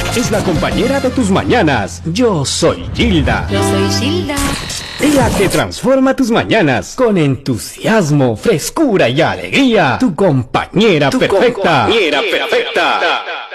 es la compañera de tus mañanas. Yo soy Gilda. Yo soy Gilda. La que transforma tus mañanas con entusiasmo, frescura y alegría. Tu compañera perfecta. Compañera perfecta.